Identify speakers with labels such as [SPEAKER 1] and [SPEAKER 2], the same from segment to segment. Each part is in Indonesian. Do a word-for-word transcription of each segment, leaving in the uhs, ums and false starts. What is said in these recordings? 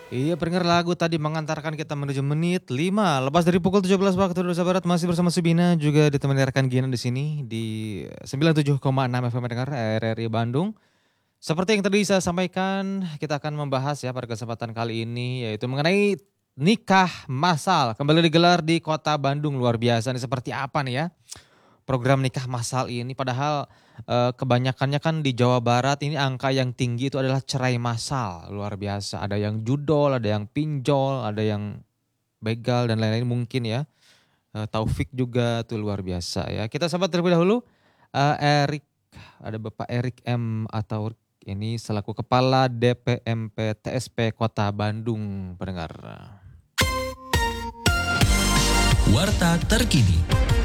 [SPEAKER 1] Iya, pendengar lagu tadi mengantarkan kita menuju menit lima lepas dari pukul tujuh belas waktu Indonesia Barat, masih bersama Subina juga ditemani rekan Gina di sini di sembilan puluh tujuh koma enam F M pendengar R R I Bandung. Seperti yang tadi saya sampaikan, kita akan membahas ya pada kesempatan kali ini yaitu mengenai nikah massal kembali digelar di Kota Bandung. Luar biasa nih, seperti apa nih ya program nikah massal ini, padahal eh, kebanyakannya kan di Jawa Barat ini angka yang tinggi itu adalah cerai massal, luar biasa. Ada yang judol, ada yang pinjol, ada yang begal dan lain-lain mungkin ya. Eh, Taufik juga tuh luar biasa ya. Kita sambut terlebih dahulu eh, Erik, ada Bapak Erik M atau ini selaku Kepala D P M P T S P Kota Bandung, pendengar.
[SPEAKER 2] Warta terkini.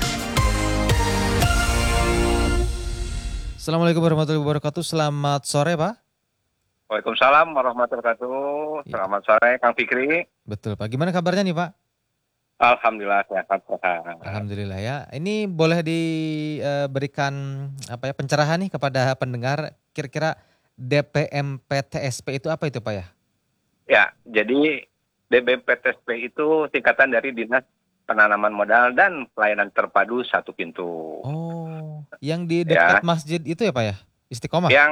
[SPEAKER 1] Assalamualaikum warahmatullahi wabarakatuh. Selamat sore, Pak.
[SPEAKER 3] Waalaikumsalam warahmatullahi wabarakatuh.
[SPEAKER 1] Ya,
[SPEAKER 3] Selamat sore, Kang Fikri.
[SPEAKER 1] betul, Pak. Gimana kabarnya nih, Pak?
[SPEAKER 3] Alhamdulillah sehat sehat.
[SPEAKER 1] Alhamdulillah ya. Ini boleh diberikan apa ya pencerahan nih kepada pendengar, kira-kira D P M P T S P itu apa itu, Pak ya?
[SPEAKER 3] Ya, jadi D B P T S P itu singkatan dari Dinas Penanaman Modal dan Pelayanan Terpadu Satu Pintu.
[SPEAKER 1] Oh, yang di
[SPEAKER 3] Ya,
[SPEAKER 1] dekat masjid itu ya, Pak ya? Istiqomah.
[SPEAKER 3] yang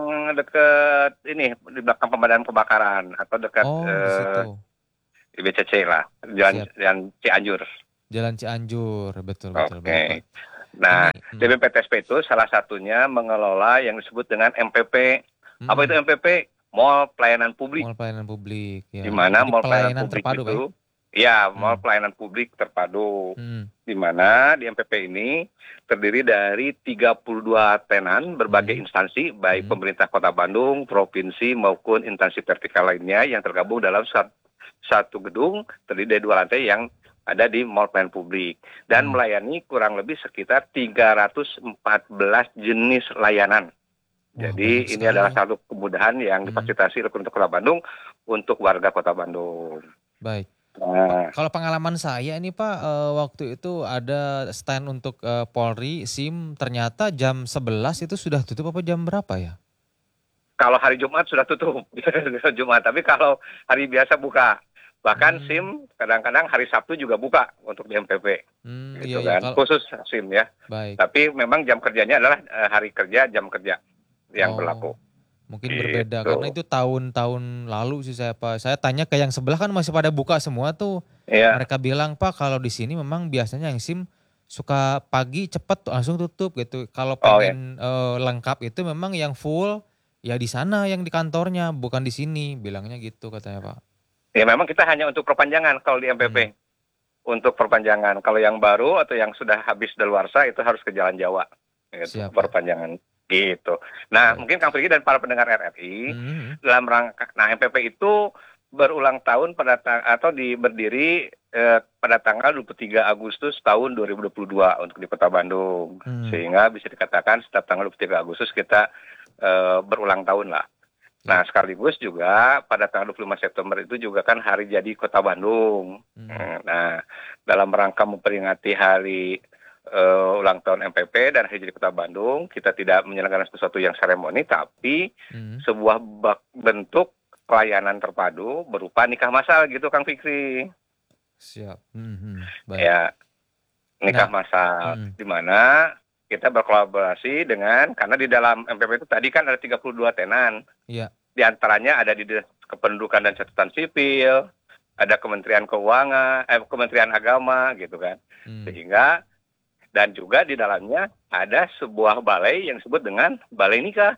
[SPEAKER 3] dekat ini di belakang pemadam kebakaran atau dekat
[SPEAKER 1] Oh, di
[SPEAKER 3] eh,
[SPEAKER 1] situ.
[SPEAKER 3] di B C C lah, Jalan
[SPEAKER 1] Siap.
[SPEAKER 3] Jalan Cianjur.
[SPEAKER 1] Jalan Cianjur, betul betul baik, Pak.
[SPEAKER 3] Oke. Nah,
[SPEAKER 1] Ini hmm,
[SPEAKER 3] D B P T S P itu salah satunya mengelola yang disebut dengan M P P. Apa itu
[SPEAKER 1] mm-mm.
[SPEAKER 3] M P P? Mall Pelayanan Publik.
[SPEAKER 1] Mall pelayanan publik
[SPEAKER 3] Di
[SPEAKER 1] ya.
[SPEAKER 3] mana
[SPEAKER 1] Jadi
[SPEAKER 3] mall pelayanan
[SPEAKER 1] pelayanan
[SPEAKER 3] publik
[SPEAKER 1] terpadu, Pak ya?
[SPEAKER 3] itu, ya mall
[SPEAKER 1] Hmm,
[SPEAKER 3] pelayanan publik terpadu.
[SPEAKER 1] hmm,
[SPEAKER 3] Di mana di M P P ini terdiri dari tiga puluh dua tenan berbagai
[SPEAKER 1] hmm,
[SPEAKER 3] instansi, baik
[SPEAKER 1] hmm,
[SPEAKER 3] pemerintah Kota Bandung, provinsi maupun instansi vertikal lainnya yang tergabung dalam sat- satu gedung terdiri dari dua lantai yang ada di mall pelayanan publik dan
[SPEAKER 1] hmm.
[SPEAKER 3] melayani kurang lebih sekitar tiga ratus empat belas jenis layanan.
[SPEAKER 1] Wah, banyak
[SPEAKER 3] Jadi ini
[SPEAKER 1] sekali
[SPEAKER 3] adalah
[SPEAKER 1] ya.
[SPEAKER 3] satu kemudahan yang
[SPEAKER 1] Hmm,
[SPEAKER 3] difasilitasi oleh pemerintah Kota Bandung untuk warga Kota Bandung.
[SPEAKER 1] baik. Pak,
[SPEAKER 3] Nah,
[SPEAKER 1] kalau pengalaman saya ini Pak, eee, waktu itu ada stand untuk, eee, Polri, SIM, ternyata jam sebelas itu sudah tutup apa jam berapa ya?
[SPEAKER 3] kalau hari Jumat sudah tutup, Jumat. Tapi kalau hari biasa buka. Bahkan
[SPEAKER 1] Mmm,
[SPEAKER 3] SIM kadang-kadang hari Sabtu juga buka untuk di M P P,
[SPEAKER 1] mmm, iya
[SPEAKER 3] gitu
[SPEAKER 1] iya,
[SPEAKER 3] kan.
[SPEAKER 1] kalau
[SPEAKER 3] Khusus SIM ya.
[SPEAKER 1] baik.
[SPEAKER 3] Tapi memang jam kerjanya adalah eh, hari kerja, jam kerja yang
[SPEAKER 1] Oh,
[SPEAKER 3] berlaku.
[SPEAKER 1] mungkin berbeda karena
[SPEAKER 3] Gitu.
[SPEAKER 1] itu tahun-tahun lalu sih saya Pak, saya tanya ke yang sebelah kan masih pada buka semua tuh.
[SPEAKER 3] Iya.
[SPEAKER 1] Mereka bilang, "Pak, kalau di sini memang biasanya yang SIM suka pagi cepet langsung tutup," gitu. Kalau
[SPEAKER 3] Oh ya.
[SPEAKER 1] pengen, eee, lengkap itu memang yang full, ya di sana yang di kantornya, bukan di sini, bilangnya gitu katanya, Pak.
[SPEAKER 3] Ya memang kita hanya untuk perpanjangan kalau di M P P.
[SPEAKER 1] Hmm,
[SPEAKER 3] Untuk perpanjangan. Kalau yang baru atau yang sudah habis daluarsa itu harus ke Jalan Jawa. Gitu,
[SPEAKER 1] siap, Pak.
[SPEAKER 3] perpanjangan. Gitu. Nah,
[SPEAKER 1] Baik.
[SPEAKER 3] mungkin Kang Prigi dan para pendengar R R I
[SPEAKER 1] Mhm,
[SPEAKER 3] dalam rangka, nah M P P itu berulang tahun pada ta- atau di berdiri eh, pada tanggal dua puluh tiga Agustus tahun dua ribu dua puluh dua untuk di Kota Bandung.
[SPEAKER 1] mhm,
[SPEAKER 3] Sehingga bisa dikatakan setiap tanggal dua puluh tiga Agustus kita eh, berulang tahun lah.
[SPEAKER 1] ya,
[SPEAKER 3] Nah, sekaligus juga pada tanggal dua puluh lima September itu juga kan hari jadi Kota Bandung.
[SPEAKER 1] mhm,
[SPEAKER 3] Hmm, Nah, dalam rangka memperingati hari eh, ulang tahun M P P dan hari jadi Kota Bandung, kita tidak menyelenggarakan sesuatu yang seremoni, tapi
[SPEAKER 1] mhm,
[SPEAKER 3] sebuah bak- bentuk pelayanan terpadu berupa nikah massal gitu, Kang Fikri.
[SPEAKER 1] siap, mhm, baik.
[SPEAKER 3] Ya, nikah
[SPEAKER 1] Nah,
[SPEAKER 3] massal
[SPEAKER 1] mhm,
[SPEAKER 3] di mana kita berkolaborasi dengan, karena di dalam M P P itu tadi kan ada tiga puluh dua tenan.
[SPEAKER 1] iya,
[SPEAKER 3] Di antaranya ada di Dinas Kependudukan dan Catatan Sipil, ada Kementerian Keuangan, eh, Kementerian Agama gitu kan.
[SPEAKER 1] mmm,
[SPEAKER 3] Sehingga dan juga di dalamnya ada sebuah balai yang disebut dengan balai nikah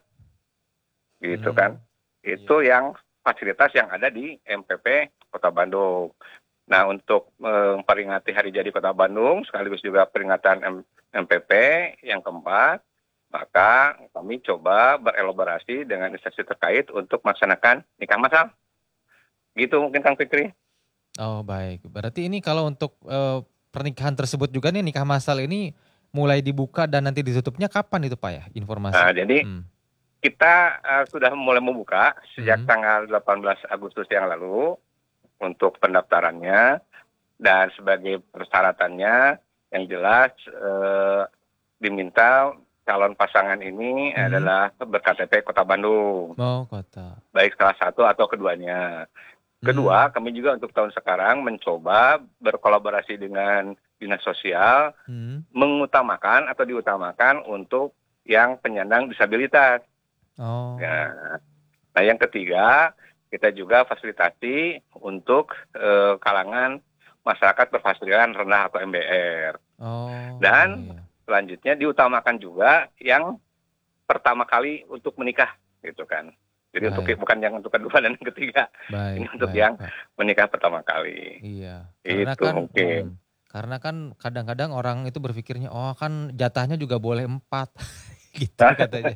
[SPEAKER 3] gitu
[SPEAKER 1] mmm,
[SPEAKER 3] kan.
[SPEAKER 1] iya,
[SPEAKER 3] Itu yang fasilitas yang ada di M P P Kota Bandung. Nah, untuk memperingati hari jadi Kota Bandung sekaligus juga peringatan M- MPP yang keempat, maka kami coba berelaborasi dengan instansi terkait untuk melaksanakan nikah massal. Gitu mungkin Kang Fikri.
[SPEAKER 1] oh baik. Berarti ini kalau untuk, eee, pernikahan tersebut juga nih, nikah massal ini mulai dibuka dan nanti ditutupnya kapan itu Pak ya, informasi?
[SPEAKER 3] Nah, jadi
[SPEAKER 1] Mmm,
[SPEAKER 3] kita eh, sudah mulai membuka sejak
[SPEAKER 1] mhm,
[SPEAKER 3] tanggal delapan belas Agustus yang lalu untuk pendaftarannya dan sebagai persyaratannya yang jelas eh, diminta calon pasangan ini
[SPEAKER 1] mhm,
[SPEAKER 3] adalah ber-K T P Kota Bandung,
[SPEAKER 1] oh kota,
[SPEAKER 3] baik salah satu atau keduanya. Kedua, kami juga untuk tahun sekarang mencoba berkolaborasi dengan dinas sosial,
[SPEAKER 1] Hmm.
[SPEAKER 3] mengutamakan atau diutamakan untuk yang penyandang disabilitas.
[SPEAKER 1] Oh.
[SPEAKER 3] Ya. Nah, yang ketiga, kita juga fasilitasi untuk eh, kalangan masyarakat berpenghasilan rendah atau M B R.
[SPEAKER 1] Oh.
[SPEAKER 3] Dan
[SPEAKER 1] iya, iya.
[SPEAKER 3] selanjutnya diutamakan juga yang pertama kali untuk menikah, gitu kan. Jadi untuk
[SPEAKER 1] Baik.
[SPEAKER 3] bukan yang untuk kedua dan yang ketiga, ini
[SPEAKER 1] Baik,
[SPEAKER 3] untuk
[SPEAKER 1] baik,
[SPEAKER 3] yang
[SPEAKER 1] Pak.
[SPEAKER 3] menikah pertama kali.
[SPEAKER 1] Iya, karena
[SPEAKER 3] Itu
[SPEAKER 1] kan
[SPEAKER 3] mungkin.
[SPEAKER 1] mhm, karena kan kadang-kadang orang itu berpikirnya, "Oh kan jatahnya juga boleh empat," gitu katanya.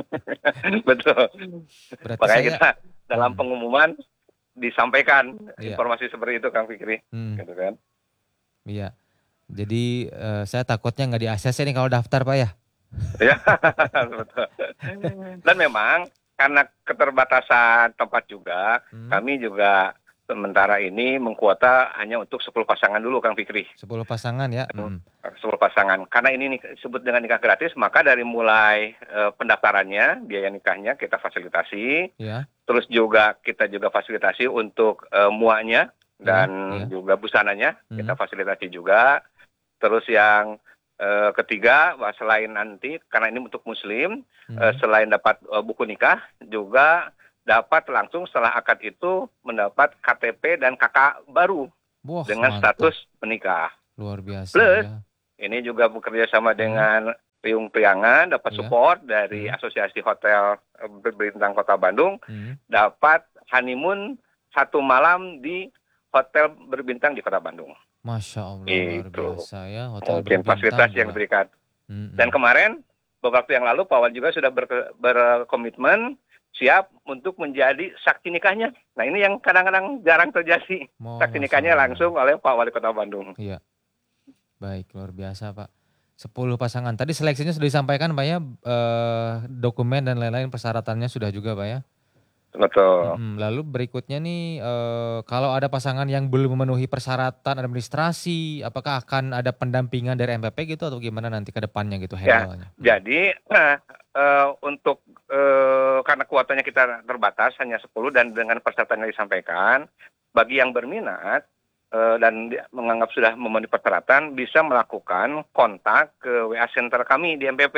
[SPEAKER 3] Betul.
[SPEAKER 1] Berarti
[SPEAKER 3] Makanya
[SPEAKER 1] saya
[SPEAKER 3] kita dalam
[SPEAKER 1] mhm,
[SPEAKER 3] pengumuman disampaikan
[SPEAKER 1] iya,
[SPEAKER 3] informasi seperti itu Kang Fikri,
[SPEAKER 1] mhm,
[SPEAKER 3] gitu kan.
[SPEAKER 1] iya. Jadi, eee, saya takutnya nggak di-A C C nih kalau daftar, Pak, ya?
[SPEAKER 3] Ya, betul. Dan memang karena keterbatasan tempat juga,
[SPEAKER 1] Mhm,
[SPEAKER 3] kami juga sementara ini mengkuota hanya untuk sepuluh pasangan dulu Kang Fikri.
[SPEAKER 1] sepuluh pasangan ya? Mhm,
[SPEAKER 3] sepuluh pasangan. Karena ini nih disebut dengan nikah gratis, maka dari mulai eh, pendaftarannya, biaya nikahnya kita fasilitasi,
[SPEAKER 1] iya,
[SPEAKER 3] terus juga kita juga fasilitasi untuk eh, muanya
[SPEAKER 1] iya,
[SPEAKER 3] dan
[SPEAKER 1] iya,
[SPEAKER 3] juga busananya kita
[SPEAKER 1] mhm,
[SPEAKER 3] fasilitasi juga. Terus yang eh, ketiga, bahwa selain nanti karena ini untuk muslim, eh,
[SPEAKER 1] mhm.
[SPEAKER 3] selain dapat eh, buku nikah, juga dapat langsung setelah akad itu mendapat K T P dan K K baru
[SPEAKER 1] Wah,
[SPEAKER 3] dengan
[SPEAKER 1] mantap,
[SPEAKER 3] status menikah.
[SPEAKER 1] luar biasa
[SPEAKER 3] Plus
[SPEAKER 1] ya.
[SPEAKER 3] ini juga bekerja sama
[SPEAKER 1] Mhm,
[SPEAKER 3] dengan Riung Priangan, dapat
[SPEAKER 1] iya,
[SPEAKER 3] support dari
[SPEAKER 1] mhm,
[SPEAKER 3] Asosiasi Hotel eh, Berbintang Kota Bandung,
[SPEAKER 1] mhm.
[SPEAKER 3] dapat honeymoon satu malam di hotel berbintang di Kota Bandung.
[SPEAKER 1] Masya Allah luar
[SPEAKER 3] Itu
[SPEAKER 1] biasa ya, hotel
[SPEAKER 3] mungkin
[SPEAKER 1] berbintang
[SPEAKER 3] fasilitas yang
[SPEAKER 1] juga.
[SPEAKER 3] diberikan. Dan
[SPEAKER 1] Mhm.
[SPEAKER 3] kemarin, beberapa waktu yang lalu, Pak Wan juga sudah berke- berkomitmen siap untuk menjadi saksi nikahnya. Nah ini yang kadang-kadang jarang terjadi.
[SPEAKER 1] Oh,
[SPEAKER 3] Saksi
[SPEAKER 1] Masya
[SPEAKER 3] nikahnya
[SPEAKER 1] Allah.
[SPEAKER 3] langsung oleh Pak Wali Kota Bandung.
[SPEAKER 1] Iya, baik luar biasa Pak. Sepuluh pasangan. Tadi seleksinya sudah disampaikan Pak ya, eee, dokumen dan lain-lain persyaratannya sudah juga Pak ya?
[SPEAKER 3] Betul.
[SPEAKER 1] Mhm, lalu berikutnya nih, eee, kalau ada pasangan yang belum memenuhi persyaratan administrasi, apakah akan ada pendampingan dari M P P gitu atau gimana nanti ke depannya gitu
[SPEAKER 3] Ya,
[SPEAKER 1] handle-nya? Mhm.
[SPEAKER 3] jadi nah, eh, untuk eh, karena kuotanya kita terbatas hanya sepuluh dan dengan persyaratan yang disampaikan, bagi yang berminat eh, dan di- menganggap sudah memenuhi persyaratan bisa melakukan kontak ke W A center kami di M P P,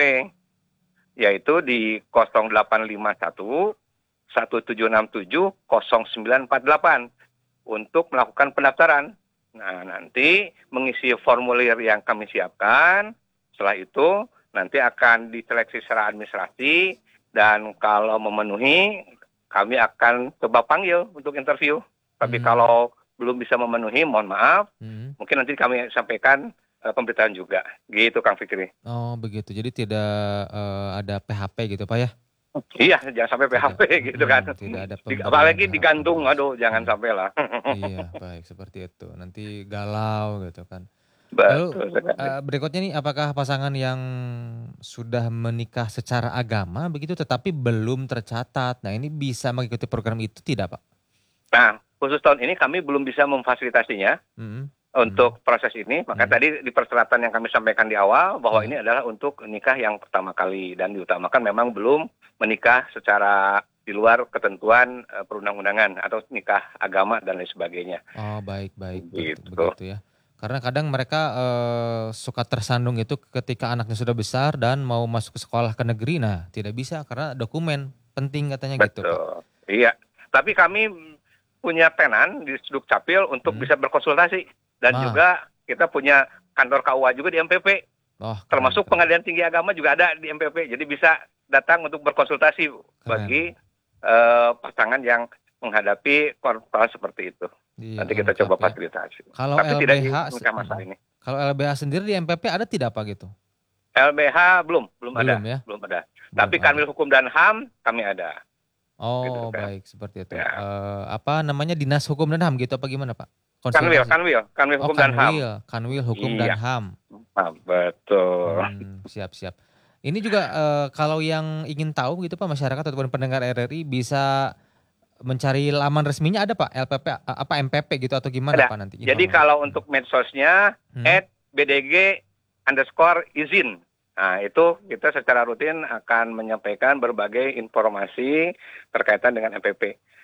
[SPEAKER 3] yaitu di nol delapan lima satu satu tujuh enam tujuh nol sembilan empat delapan untuk melakukan pendaftaran. Nah, nanti mengisi formulir yang kami siapkan. Setelah itu nanti akan diseleksi secara administrasi dan kalau memenuhi kami akan coba panggil untuk interview. Tapi
[SPEAKER 1] Mmm,
[SPEAKER 3] kalau belum bisa memenuhi, mohon maaf,
[SPEAKER 1] mhm.
[SPEAKER 3] mungkin nanti kami sampaikan eh, pemberitaan juga. Gitu Kang Fikri.
[SPEAKER 1] Oh begitu, jadi tidak, eee, ada P H P gitu Pak ya?
[SPEAKER 3] Iya, jangan sampai
[SPEAKER 1] Tidak
[SPEAKER 3] P H P gitu kan.
[SPEAKER 1] mhm, tidak ada
[SPEAKER 3] Di-
[SPEAKER 1] pemberian
[SPEAKER 3] apalagi
[SPEAKER 1] harapan
[SPEAKER 3] digantung,
[SPEAKER 1] palsu.
[SPEAKER 3] aduh jangan
[SPEAKER 1] Mhm.
[SPEAKER 3] sampai lah.
[SPEAKER 1] Iya, baik seperti itu. Nanti galau gitu kan. Lalu,
[SPEAKER 3] Betul sekali.
[SPEAKER 1] eee, berikutnya nih apakah pasangan yang sudah menikah secara agama begitu tetapi belum tercatat, nah ini bisa mengikuti program itu tidak, Pak?
[SPEAKER 3] Nah, khusus tahun ini kami belum bisa memfasilitasinya
[SPEAKER 1] Mhm, mhm,
[SPEAKER 3] untuk proses ini. Maka
[SPEAKER 1] mhm,
[SPEAKER 3] tadi di persyaratan yang kami sampaikan di awal bahwa
[SPEAKER 1] iya.
[SPEAKER 3] ini adalah untuk nikah yang pertama kali dan diutamakan memang belum menikah secara di luar ketentuan eh, perundang-undangan atau nikah agama dan lain sebagainya.
[SPEAKER 1] Oh baik, baik, bert
[SPEAKER 3] Gitu.
[SPEAKER 1] begitu ya. Karena kadang mereka, eee, suka tersandung itu ketika anaknya sudah besar dan mau masuk ke sekolah ke negeri, nah tidak bisa karena dokumen penting katanya gitu, Pak.
[SPEAKER 3] Betul. Iya. Tapi kami punya tenan di Sdukcapil untuk
[SPEAKER 1] Mhm.
[SPEAKER 3] bisa berkonsultasi dan
[SPEAKER 1] Ah,
[SPEAKER 3] juga kita punya kantor K U A juga di M P P.
[SPEAKER 1] oh keren,
[SPEAKER 3] Termasuk
[SPEAKER 1] keren,
[SPEAKER 3] pengadilan tinggi agama juga ada di M P P. Jadi bisa datang untuk berkonsultasi bagi
[SPEAKER 1] keren.
[SPEAKER 3] eh, pasangan yang menghadapi korban seperti itu.
[SPEAKER 1] Iya
[SPEAKER 3] Nanti kita
[SPEAKER 1] lengkap
[SPEAKER 3] coba
[SPEAKER 1] ya.
[SPEAKER 3] fasilitasi.
[SPEAKER 1] Kalau
[SPEAKER 3] Tapi tidak di
[SPEAKER 1] L B H se
[SPEAKER 3] nikah masa
[SPEAKER 1] mhm.
[SPEAKER 3] ini.
[SPEAKER 1] Kalau L B H sendiri di M P P ada tidak Pak gitu?
[SPEAKER 3] L B H belum, belum ada,
[SPEAKER 1] Belum ya?
[SPEAKER 3] belum ada.
[SPEAKER 1] Belum
[SPEAKER 3] Tapi
[SPEAKER 1] ada.
[SPEAKER 3] Kanwil Hukum dan H A M kami ada, gitu
[SPEAKER 1] Oh
[SPEAKER 3] kan.
[SPEAKER 1] baik seperti itu.
[SPEAKER 3] Ya.
[SPEAKER 1] Eee, apa namanya, Dinas Hukum dan H A M gitu apa gimana Pak?
[SPEAKER 3] Kanwil,
[SPEAKER 1] Konsultasi?
[SPEAKER 3] Kanwil, Kanwil
[SPEAKER 1] Oh
[SPEAKER 3] Hukum dan H A M.
[SPEAKER 1] Kanwil, Kanwil Hukum dan
[SPEAKER 3] Iya,
[SPEAKER 1] H A M.
[SPEAKER 3] ah, betul.
[SPEAKER 1] Mmm, siap, siap. Ini juga, eee, kalau yang ingin tahu gitu Pak, masyarakat ataupun pendengar R R I bisa mencari laman resminya ada Pak? L P P a apa M P P gitu atau gimana
[SPEAKER 3] Ada.
[SPEAKER 1] Pak nanti
[SPEAKER 3] Jadi
[SPEAKER 1] informasi?
[SPEAKER 3] kalau
[SPEAKER 1] Mhm,
[SPEAKER 3] untuk medsosnya
[SPEAKER 1] mhm.
[SPEAKER 3] at bdg underscore izin. Nah itu kita secara rutin akan menyampaikan berbagai informasi terkaitan dengan M P P.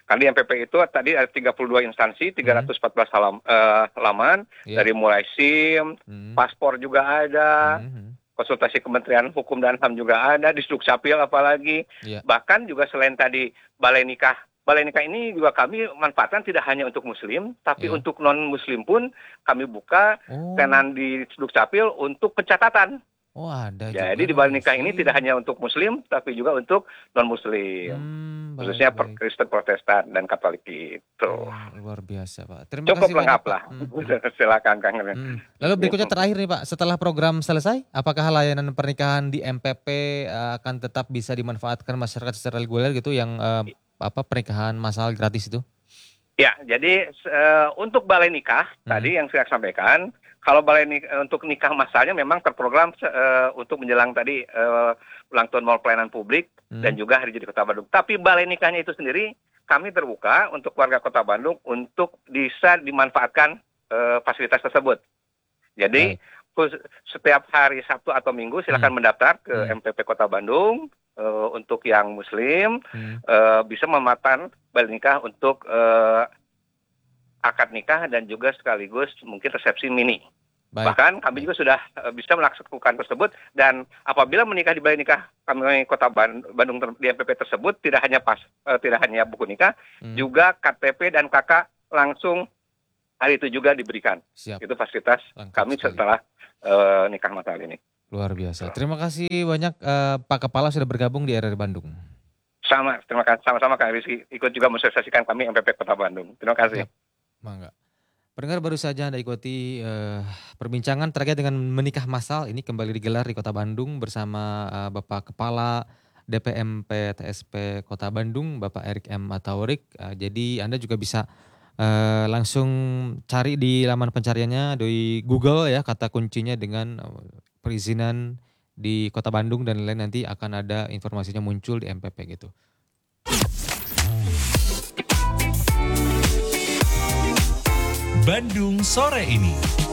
[SPEAKER 3] Kan di M P P itu tadi ada tiga puluh dua instansi, tiga ratus empat belas halam, eh, halaman,
[SPEAKER 1] Iya.
[SPEAKER 3] dari mulai SIM,
[SPEAKER 1] Hmm.
[SPEAKER 3] paspor juga ada,
[SPEAKER 1] Hmm.
[SPEAKER 3] konsultasi Kementerian Hukum dan H A M juga ada, di Sdukcapil apalagi.
[SPEAKER 1] Iya.
[SPEAKER 3] Bahkan juga selain tadi balai nikah, balai nikah ini juga kami manfaatkan tidak hanya untuk muslim, tapi
[SPEAKER 1] Iya.
[SPEAKER 3] untuk non-muslim pun kami buka
[SPEAKER 1] Oh.
[SPEAKER 3] tenan di Sdukcapil untuk pencatatan.
[SPEAKER 1] Oh, ada
[SPEAKER 3] Jadi
[SPEAKER 1] juga
[SPEAKER 3] di balai nikah
[SPEAKER 1] non-muslim.
[SPEAKER 3] ini tidak hanya untuk muslim, tapi juga untuk non-muslim.
[SPEAKER 1] Hmm,
[SPEAKER 3] Khususnya
[SPEAKER 1] baik, baik.
[SPEAKER 3] Kristen, Protestan, dan Katolik itu.
[SPEAKER 1] Oh, luar biasa, Pak. Terima
[SPEAKER 3] Cukup
[SPEAKER 1] kasih
[SPEAKER 3] lengkap
[SPEAKER 1] banyak,
[SPEAKER 3] lah.
[SPEAKER 1] Pak. Hmm.
[SPEAKER 3] Silakan Kang Ren.
[SPEAKER 1] Hmm. Lalu berikutnya terakhir nih Pak, setelah program selesai, apakah layanan pernikahan di M P P eh, akan tetap bisa dimanfaatkan masyarakat secara reguler gitu yang eh, apa pernikahan massal gratis itu?
[SPEAKER 3] Ya, jadi eh, untuk balai nikah
[SPEAKER 1] Hmm.
[SPEAKER 3] tadi yang saya sampaikan, kalau balai nikah, untuk nikah massalnya memang terprogram eh, untuk menjelang tadi eh, ulang tahun Mall Pelayanan Publik
[SPEAKER 1] Hmm.
[SPEAKER 3] dan juga Hari Jadi Kota Bandung. Tapi balai nikahnya itu sendiri kami terbuka untuk warga Kota Bandung untuk bisa dimanfaatkan eh, fasilitas tersebut. Jadi khusus- setiap hari Sabtu atau Minggu silakan mendaftar ke
[SPEAKER 1] Hmm.
[SPEAKER 3] M P P Kota Bandung. Eh, untuk yang Muslim
[SPEAKER 1] Hmm.
[SPEAKER 3] eh, bisa memanfaatkan balai nikah untuk eh, akad nikah dan juga sekaligus mungkin resepsi mini.
[SPEAKER 1] Baik.
[SPEAKER 3] Bahkan kami juga sudah eh, bisa melakukan tersebut, dan apabila menikah di balai nikah kami Kota Ban- Bandung ter- di M P P tersebut tidak hanya pas eh, tidak hanya buku nikah,
[SPEAKER 1] Hmm.
[SPEAKER 3] juga K T P dan K K langsung hari itu juga diberikan.
[SPEAKER 1] Siap.
[SPEAKER 3] Itu fasilitas
[SPEAKER 1] Lengkap
[SPEAKER 3] kami
[SPEAKER 1] sekali.
[SPEAKER 3] setelah eh, nikah masal ini.
[SPEAKER 1] Luar biasa. Terima kasih banyak eh, Pak Kepala sudah bergabung di R R I Bandung.
[SPEAKER 3] Sama, terima kasih. Sama-sama Kak Rizky ikut juga mensosialisasikan kami M P P Kota Bandung. Terima kasih.
[SPEAKER 1] Siap. Mangga. Pendengar, baru saja Anda ikuti eh, perbincangan terkait dengan menikah massal ini kembali digelar di Kota Bandung bersama eh, Bapak Kepala D P M P T S P Kota Bandung, Bapak Erik M. Mataurik. Eh, jadi Anda juga bisa eh, langsung cari di laman pencariannya di Google ya, kata kuncinya dengan eh, perizinan di Kota Bandung dan lain-lain, nanti akan ada informasinya muncul di M P P gitu.
[SPEAKER 2] Bandung sore ini.